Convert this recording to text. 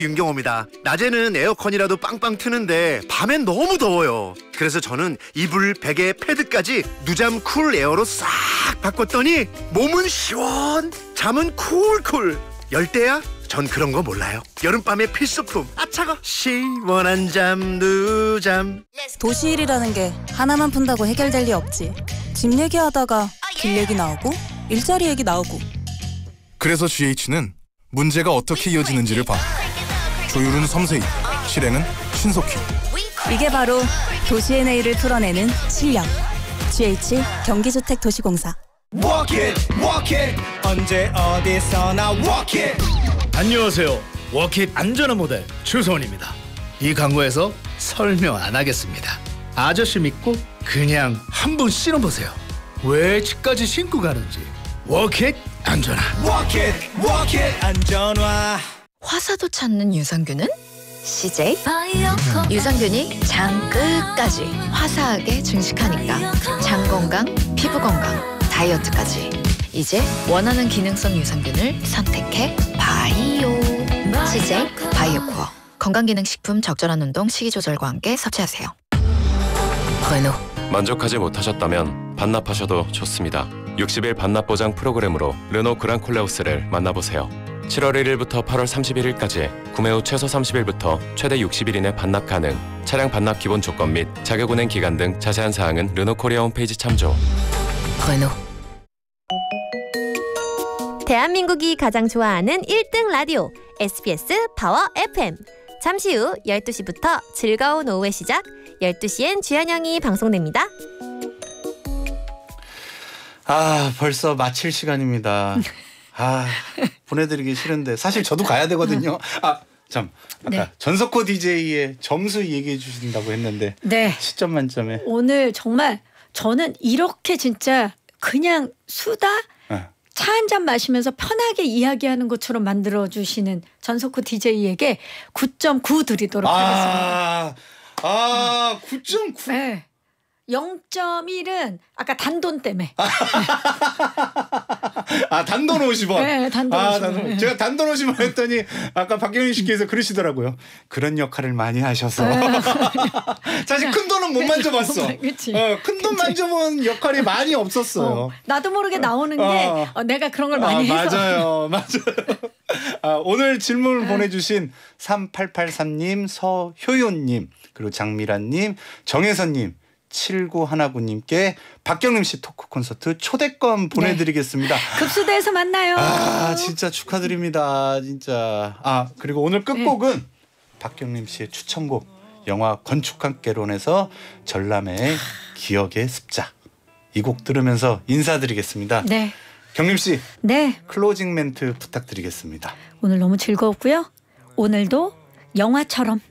윤경호입니다. 낮에는 에어컨이라도 빵빵 트는데 밤엔 너무 더워요. 그래서 저는 이불, 베개, 패드까지 누잠 쿨 에어로 싹 바꿨더니 몸은 시원, 잠은 쿨쿨. 열대야? 전 그런 거 몰라요. 여름밤의 필수품. 아차가 시원한 잠 누잠. 도시일이라는 게 하나만 푼다고 해결될 리 없지. 집 얘기하다가 길 얘기 나오고 일자리 얘기 나오고. 그래서 GH는 문제가 어떻게 이어지는지를 봐. 조율은 섬세히, 실행은 신속히. 이게 바로 도시의 내일을 풀어내는 실력. GH 경기주택도시공사. Walk it, walk it. 언제 어디서나 walk it. 안녕하세요. 워킷 안전한 모델 추성훈입니다. 이 광고에서 설명 안 하겠습니다. 아저씨 믿고 그냥 한번 신어보세요. 왜 집까지 신고 가는지. 워킷 안전화. Walk it, walk it. 안전화. 화사도 찾는 유산균은 CJ 유산균이 장 끝까지 화사하게 증식하니까 장 건강, 피부 건강, 다이어트까지. 이제 원하는 기능성 유산균을 선택해 바이오. CJ 바이오코어. 건강기능식품 적절한 운동, 식이조절과 함께 섭취하세요. 레노. 만족하지 못하셨다면 반납하셔도 좋습니다. 60일 반납 보장 프로그램으로 르노 그랑콜레오스를 만나보세요. 7월 1일부터 8월 31일까지 구매 후 최소 30일부터 최대 60일 이내 반납 가능. 차량 반납 기본 조건 및 자격 운행 기간 등 자세한 사항은 르노 코리아 홈페이지 참조. 레노. 대한민국이 가장 좋아하는 1등 라디오 SBS 파워 FM. 잠시 후 12시부터 즐거운 오후의 시작 12시엔 주현영이 방송됩니다. 벌써 마칠 시간입니다. 보내드리기 싫은데 사실 저도 가야 되거든요. 아까 전석호 DJ의 점수 얘기해 주신다고 했는데 네. 10점 만점에 오늘 정말 저는 이렇게 진짜 그냥 수다 차 한 잔 마시면서 편하게 이야기하는 것처럼 만들어주시는 전석호 DJ에게 9.9 드리도록 하겠습니다. 9.9? 네. 0.1은 아까 단돈 때문에. 단돈 50원. 네, 단돈 50원. 제가 단돈 50원 했더니 아까 박경림 씨께서 그러시더라고요. 그런 역할을 많이 하셔서. 사실 큰 돈은 못 만져봤어. 큰 돈 만져본 역할이 많이 없었어요. 나도 모르게 나오는 게 내가 그런 걸 많이 해서. 맞아요. 오늘 질문을 보내주신 3883님, 서효연님, 그리고 장미란님, 정혜선님, 7919님께 박경림 씨 토크 콘서트 초대권 보내드리겠습니다. 급수대에서 만나요. 진짜 축하드립니다. 진짜. 그리고 오늘 끝곡은 박경림 씨의 추천곡 영화 건축학개론에서 전람회의 기억의 습작. 이 곡 들으면서 인사드리겠습니다. 네. 경림 씨. 네. 클로징 멘트 부탁드리겠습니다. 오늘 너무 즐거웠고요. 오늘도 영화처럼